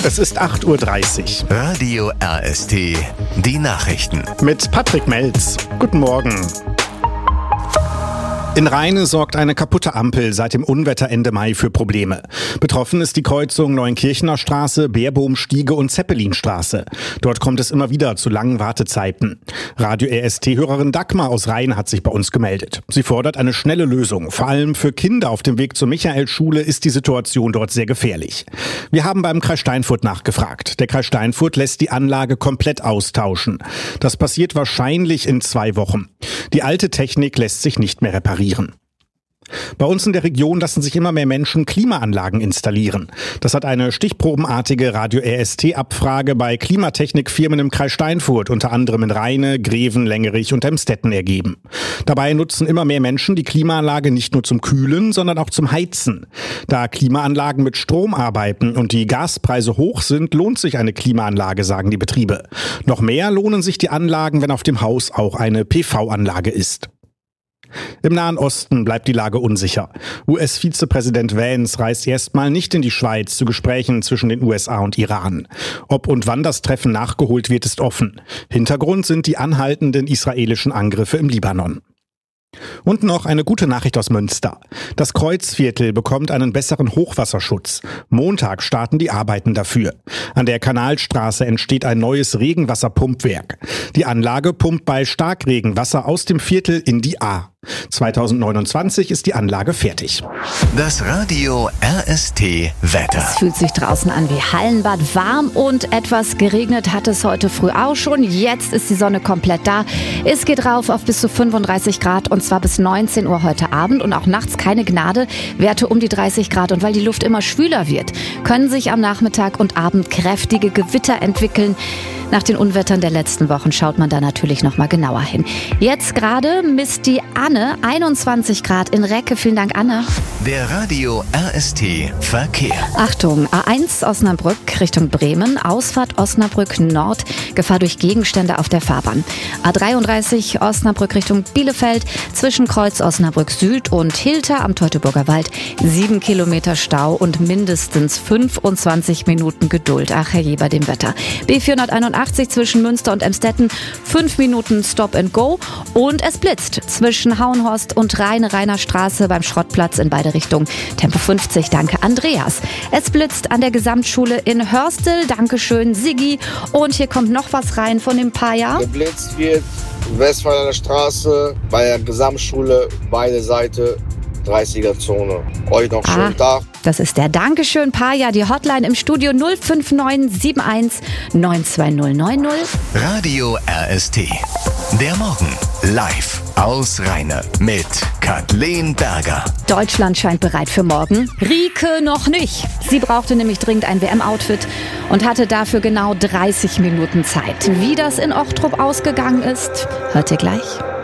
Es ist 8:30 Uhr. Radio RST, die Nachrichten. Mit Patrick Melz. Guten Morgen. In Rheine sorgt eine kaputte Ampel seit dem Unwetter Ende Mai für Probleme. Betroffen ist die Kreuzung Neunkirchener Straße, Beerbohmstiege und Zeppelinstraße. Dort kommt es immer wieder zu langen Wartezeiten. Radio RST-Hörerin Dagmar aus Rhein hat sich bei uns gemeldet. Sie fordert eine schnelle Lösung. Vor allem für Kinder auf dem Weg zur Michaelschule ist die Situation dort sehr gefährlich. Wir haben beim Kreis Steinfurt nachgefragt. Der Kreis Steinfurt lässt die Anlage komplett austauschen. Das passiert wahrscheinlich in 2 Wochen. Die alte Technik lässt sich nicht mehr reparieren. Bei uns in der Region lassen sich immer mehr Menschen Klimaanlagen installieren. Das hat eine stichprobenartige Radio-RST-Abfrage bei Klimatechnikfirmen im Kreis Steinfurt, unter anderem in Rheine, Greven, Lengerich und Emstetten ergeben. Dabei nutzen immer mehr Menschen die Klimaanlage nicht nur zum Kühlen, sondern auch zum Heizen. Da Klimaanlagen mit Strom arbeiten und die Gaspreise hoch sind, lohnt sich eine Klimaanlage, sagen die Betriebe. Noch mehr lohnen sich die Anlagen, wenn auf dem Haus auch eine PV-Anlage ist. Im Nahen Osten bleibt die Lage unsicher. US-Vizepräsident Vance reist erstmal nicht in die Schweiz zu Gesprächen zwischen den USA und Iran. Ob und wann das Treffen nachgeholt wird, ist offen. Hintergrund sind die anhaltenden israelischen Angriffe im Libanon. Und noch eine gute Nachricht aus Münster. Das Kreuzviertel bekommt einen besseren Hochwasserschutz. Montag starten die Arbeiten dafür. An der Kanalstraße entsteht ein neues Regenwasserpumpwerk. Die Anlage pumpt bei Starkregen Wasser aus dem Viertel in die Ahr. 2029 ist die Anlage fertig. Das Radio RST Wetter. Es fühlt sich draußen an wie Hallenbad. Warm und etwas geregnet hat es heute früh auch schon. Jetzt ist die Sonne komplett da. Es geht rauf auf bis zu 35 Grad und zwar bis 19 Uhr heute Abend und auch nachts keine Gnade. Werte um die 30 Grad und weil die Luft immer schwüler wird, können sich am Nachmittag und Abend kräftige Gewitter entwickeln. Nach den Unwettern der letzten Wochen schaut man da natürlich noch mal genauer hin. Jetzt gerade misst die Anne 21 Grad in Recke. Vielen Dank, Anne. Der Radio RST Verkehr. Achtung, A1 Osnabrück Richtung Bremen, Ausfahrt Osnabrück Nord, Gefahr durch Gegenstände auf der Fahrbahn. A33 Osnabrück Richtung Bielefeld, zwischen Kreuz Osnabrück Süd und Hilter am Teutoburger Wald, 7 Kilometer Stau und mindestens 25 Minuten Geduld. Ach herrje, bei dem Wetter. B481 zwischen Münster und Emstetten, 5 Minuten Stop and Go und es blitzt zwischen Hauenhorst und Rheine-Rheiner Straße beim Schrottplatz in beide Richtungen. Tempo 50, danke Andreas. Es blitzt an der Gesamtschule in Hörstel, dankeschön Siggi. Und hier kommt noch was rein von dem Paja. Geblitzt wird Westfaler Straße bei der Gesamtschule, beide Seiten 30er-Zone. Euch noch schönen Tag. Das ist der Dankeschön Paja, die Hotline im Studio 05971 92090. Radio RST. Der Morgen live aus Rheine mit Kathleen Berger. Deutschland scheint bereit für morgen. Rieke noch nicht. Sie brauchte nämlich dringend ein WM-Outfit und hatte dafür genau 30 Minuten Zeit. Wie das in Ochtrup ausgegangen ist, hört ihr gleich.